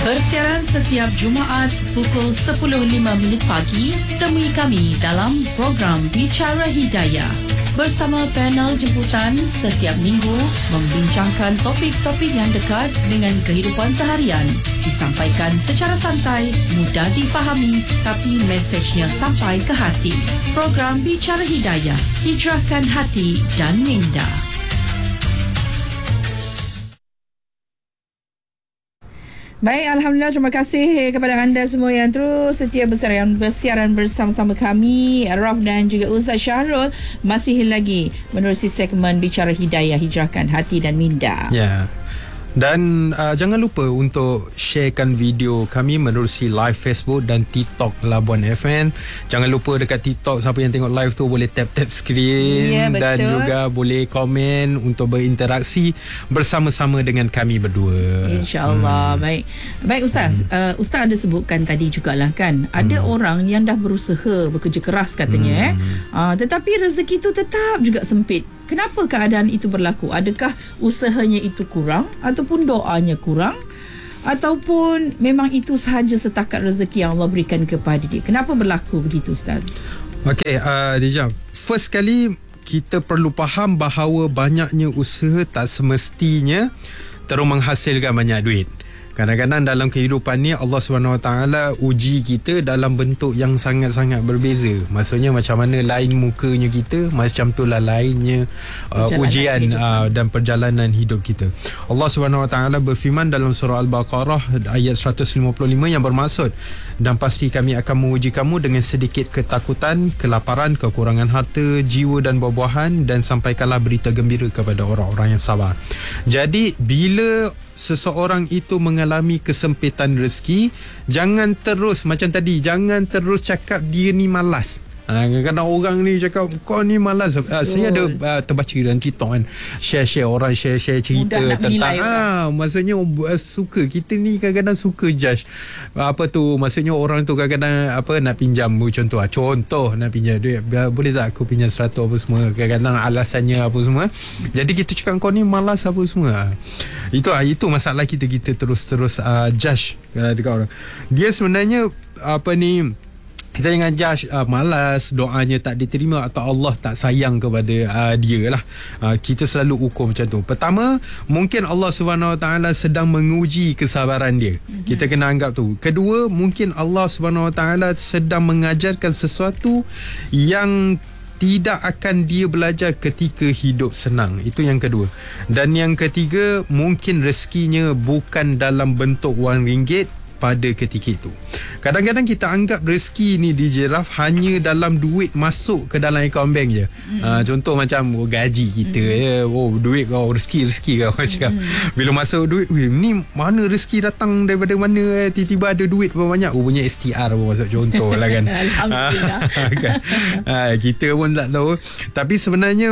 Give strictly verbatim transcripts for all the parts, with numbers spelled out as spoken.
Persiaran setiap Jumaat pukul sepuluh lima minit pagi, temui kami dalam program Bicara Hidayah. Bersama panel jemputan setiap minggu membincangkan topik-topik yang dekat dengan kehidupan seharian. Disampaikan secara santai, mudah difahami, tapi mesejnya sampai ke hati. Program Bicara Hidayah, hijrahkan hati dan minda. Baik, Alhamdulillah, terima kasih kepada anda semua yang terus setia bersiaran, bersiaran bersama-sama kami, Raf dan juga Ustaz Syahrul. Masih lagi menerusi segmen Bicara Hidayah, hijrahkan hati dan minda. Ya. Yeah. Dan uh, jangan lupa untuk sharekan video kami menerusi live Facebook dan TikTok Labuan F M. Jangan lupa dekat TikTok, siapa yang tengok live tu boleh tap-tap skrin, yeah, dan juga boleh komen untuk berinteraksi bersama-sama dengan kami berdua. InsyaAllah. hmm. Baik Baik Ustaz, hmm. uh, Ustaz ada sebutkan tadi jugalah kan, ada hmm. orang yang dah berusaha bekerja keras katanya, hmm. eh uh, tetapi rezeki tu tetap juga sempit. Kenapa keadaan itu berlaku? Adakah usahanya itu kurang, ataupun doanya kurang, ataupun memang itu sahaja setakat rezeki yang Allah berikan kepada dia? Kenapa berlaku begitu, Ustaz? Okey, uh, Dija, first kali kita perlu faham bahawa banyaknya usaha tak semestinya terus menghasilkan banyak duit. Kadang-kadang dalam kehidupan ni Allah subhanahu wa taala uji kita dalam bentuk yang sangat-sangat berbeza. Maksudnya macam mana lain mukanya kita, macam itulah lainnya uh, ujian uh, dan perjalanan hidup kita. Allah subhanahu wa taala berfirman dalam surah Al-Baqarah ayat seratus lima puluh lima yang bermaksud, dan pasti kami akan menguji kamu dengan sedikit ketakutan, kelaparan, kekurangan harta, jiwa dan buah-buahan, dan sampaikanlah berita gembira kepada orang-orang yang sabar. Jadi bila seseorang itu mengalami kesempitan rezeki, jangan terus macam tadi, jangan terus cakap dia ni malas. Ha, kadang-kadang orang ni cakap kau ni malas. Ha, saya ada uh, terbaca dalam TikTok kan, share-share orang share-share cerita tentang ah, maksudnya uh, suka kita ni kadang-kadang suka judge apa tu, maksudnya orang tu kadang-kadang apa nak pinjam contoh ah, contoh nak pinjam duit, boleh tak aku pinjam seratus apa semua, kadang-kadang alasannya apa semua. Jadi kita cakap kau ni malas apa semua. Itu ah, itu masalah kita, kita terus-terus uh, judge uh, dekat orang. Dia sebenarnya apa ni, kita jangan judge uh, malas, doanya tak diterima atau Allah tak sayang kepada uh, dia lah. Uh, kita selalu ukur macam tu. Pertama, mungkin Allah subhanahu wa taala sedang menguji kesabaran dia. Mm-hmm. Kita kena anggap tu. Kedua, mungkin Allah subhanahu wa taala sedang mengajarkan sesuatu yang tidak akan dia belajar ketika hidup senang. Itu yang kedua. Dan yang ketiga, mungkin rezekinya bukan dalam bentuk wang ringgit pada ketika itu. Kadang-kadang kita anggap rezeki ni di Jiraf hanya dalam duit masuk ke dalam akaun bank je. Mm-hmm. Uh, contoh macam oh, gaji kita, mm-hmm. ya, oh duit kau, rezeki-rezeki kau macam. Mm-hmm. Bila masuk duit, weh, ni mana rezeki datang daripada mana, eh? Tiba-tiba ada duit berapa banyak, oh punya S T R pun masuk, contoh lah kan. Alhamdulillah. kan? uh, kita pun tak tahu. Tapi sebenarnya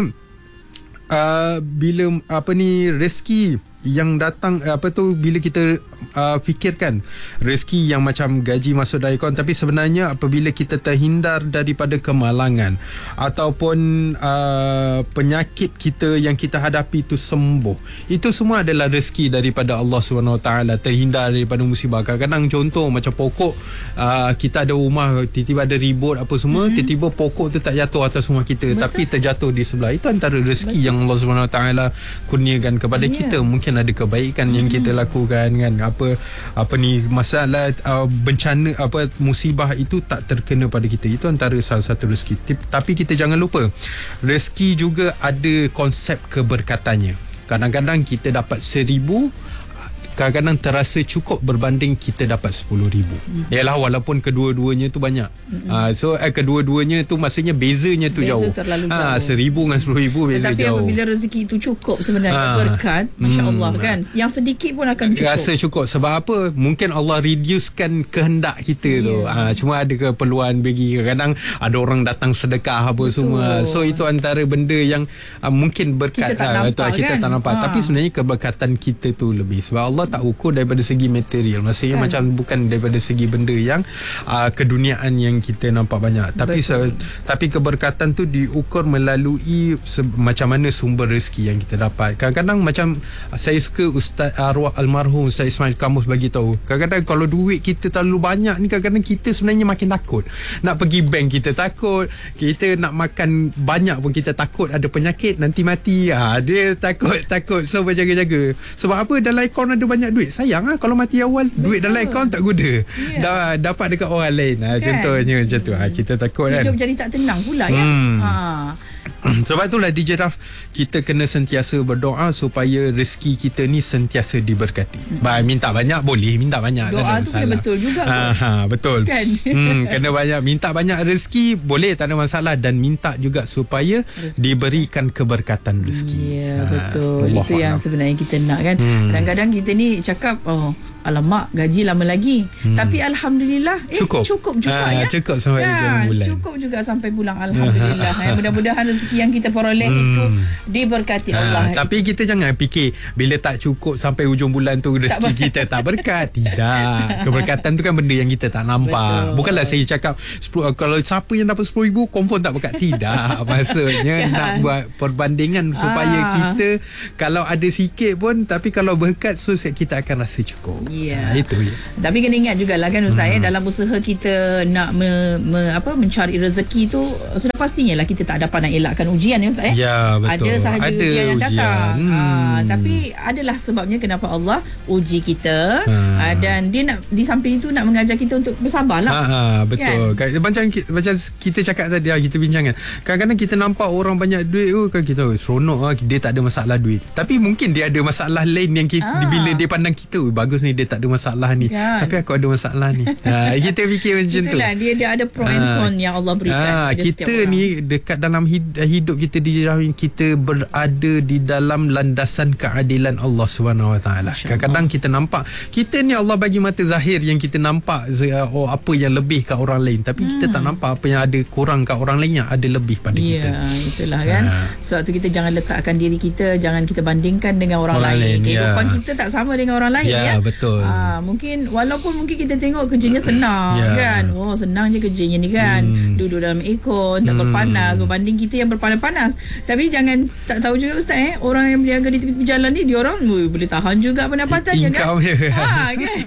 uh, bila apa ni rezeki yang datang apa tu, bila kita uh, fikirkan rezeki yang macam gaji masuk dari akaun, tapi sebenarnya apabila kita terhindar daripada kemalangan ataupun uh, penyakit kita yang kita hadapi itu sembuh, itu semua adalah rezeki daripada Allah subhanahu wa taala. Terhindar daripada musibah. Kadang-kadang contoh macam pokok, uh, kita ada rumah tiba-tiba ada ribut apa semua, mm-hmm. tiba-tiba pokok tu tak jatuh atas rumah kita. Betul. Tapi terjatuh di sebelah. Itu antara rezeki Betul. yang Allah subhanahu wa taala kurniakan kepada yeah. kita. Mungkin ada kebaikan hmm. yang kita lakukan kan, apa apa ni masalah uh, bencana apa musibah itu tak terkena pada kita. Itu antara salah satu rezeki. Tapi kita jangan lupa, rezeki juga ada konsep keberkatannya. Kadang-kadang kita dapat seribu, kadang-kadang terasa cukup berbanding kita dapat sepuluh ribu. Mm-hmm. Yalah, walaupun kedua-duanya tu banyak. Mm-hmm. Uh, so eh, kedua-duanya tu maksudnya bezanya tu Beza jauh. terlalu jauh. Ah, seribu dengan sepuluh ribu beza Tetapi jauh. Tetapi apabila rezeki itu cukup sebenarnya, ah, berkat, Masya Allah hmm, kan, yang sedikit pun akan cukup. Rasa cukup. Sebab apa? Mungkin Allah reducekan kehendak kita yeah. tu. Ah, cuma ada keperluan bagi. Kadang ada orang datang sedekah apa Betul. semua. So itu antara benda yang uh, mungkin berkat. Kita tak nampak uh, kita kan? tak nampak. Ah. Tapi sebenarnya keberkatan kita tu lebih. Sebab Allah Allah tak ukur daripada segi material. Maksudnya kan. Macam bukan daripada segi benda yang uh, keduniaan yang kita nampak banyak. Tapi se- tapi keberkatan tu diukur melalui se- macam mana sumber rezeki yang kita dapat. Kadang-kadang macam saya suka Ustaz arwah almarhum Ustaz Ismail Kamus bagi tahu. Kadang-kadang kalau duit kita terlalu banyak ni, kadang-kadang kita sebenarnya makin takut. Nak pergi bank kita takut, kita nak makan banyak pun kita takut ada penyakit nanti mati. Ha, dia takut takut so berjaga-jaga. Sebab apa? Dalam akaun ada banyak duit. Sayang ah kalau mati awal duit dalam akaun tak guna. Yeah. Dah dapat dekat orang lain. Ha, kan? Contohnya macam tu. Ha, kita takut hidup kan. Hidup jadi tak tenang pula ya. Hmm. Ha. Sebab itulah D J Raf, kita kena sentiasa berdoa supaya rezeki kita ni sentiasa diberkati. Hmm. Ba, minta banyak boleh, minta banyak. Doa tu kena betul juga. Ha, ha, betul. Kan? Hmm, kena banyak, minta banyak rezeki boleh, tak ada masalah, dan minta juga supaya rezeki. Diberikan keberkatan rezeki. Ya, ha, betul. Allah Itu yang Allah. sebenarnya kita nak kan. Hmm. Kadang-kadang kita ni cakap, oh alamak gaji lama lagi. Hmm. Tapi alhamdulillah eh cukup, cukup juga ha, ya. Cukup sampai kan? bulan. Cukup juga sampai pulang alhamdulillah. eh, mudah-mudahan rezeki yang kita peroleh hmm. itu diberkati ha, Allah. Tapi kita jangan fikir bila tak cukup sampai hujung bulan tu rezeki tak kita tak berkat. Tidak. Keberkatan tu kan benda yang kita tak nampak. Betul. Bukanlah saya cakap sepuluh, kalau siapa yang dapat sepuluh ribu confirm tak berkat. Tidak. Maksudnya kan? Nak buat perbandingan supaya ah. kita kalau ada sikit pun, tapi kalau berkat so kita akan rasa cukup. Ya. Ha, itu ya. Tapi kena ingat jugalah kan Ustaz, hmm. dalam usaha kita nak me, me, apa mencari rezeki tu sudah pastinya lah kita tak dapat nak elakkan ujian ya Ustaz. Ya, betul. Ada sahaja ada ujian yang ujian. datang. Hmm. Ha, tapi adalah sebabnya kenapa Allah uji kita ha. dan dia nak di samping itu nak mengajar kita untuk bersabarlah. Ha, ha, betul. Kan? Macam macam kita cakap tadi, kita bincangkan. Kadang-kadang kita nampak orang banyak duit tu kan kita oh, seronok dia tak ada masalah duit. Tapi mungkin dia ada masalah lain yang kita, ha. bila dia pandang kita oh, bagus ni dia tak ada masalah ni kan? Tapi aku ada masalah ni. Ha, kita fikir macam tu. Itulah dia dia ada pro and con ha. yang Allah berikan. Ha, kita ni dekat dalam hidup kita di kita berada di dalam landasan keadilan Allah Subhanahu Wa Taala. Kadang-kadang kita nampak kita ni Allah bagi mata zahir yang kita nampak oh apa yang lebih kat orang lain, tapi hmm. kita tak nampak apa yang ada kurang kat orang lain yang ada lebih pada ya, kita. Ya, itulah kan. Ha. Sebab tu kita jangan letakkan diri kita, jangan kita bandingkan dengan orang, orang lain. lain. Kehidupan Ya. kita tak sama dengan orang lain ya. ya. Betul. Ha, mungkin walaupun mungkin kita tengok kerjanya senang ya. kan. Oh senang je kerjanya ni kan. Hmm. Duduk dalam aircon, tak hmm. berpanas berbanding kita yang berpanas-panas. Tapi jangan tak tahu juga Ustaz eh, orang yang berniaga di tepi-tepi jalan ni dia orang ui, boleh tahan juga pendapatannya kan. Ha kan.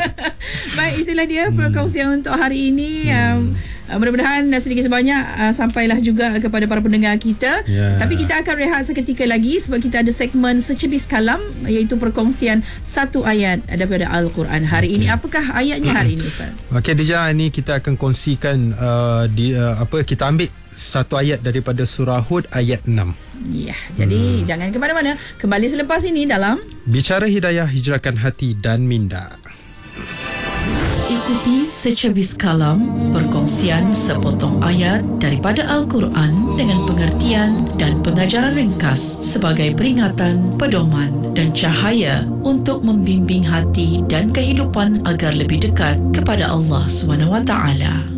Baik, itulah dia hmm. perkongsian untuk hari ini. Hmm. Um, mudah-mudahan sedikit sebanyak uh, sampailah juga kepada para pendengar kita. Yeah. Tapi kita akan rehat seketika lagi sebab kita ada segmen secebis kalam, iaitu perkongsian satu ayat daripada Al-Quran hari okay. ini. Apakah ayatnya hari ini Ustaz? Okey, Dija, ini kita akan kongsikan uh, di uh, apa kita ambil satu ayat daripada surah Hud ayat enam. Ya, jadi hmm. jangan ke mana-mana. Kembali selepas ini dalam Bicara Hidayah, Hijrahkan Hati dan Minda. Ikuti secebis kalam, perkongsian sepotong ayat daripada Al-Quran dengan pengertian dan pengajaran ringkas sebagai peringatan, pedoman dan cahaya untuk membimbing hati dan kehidupan agar lebih dekat kepada Allah subhanahu wa taala.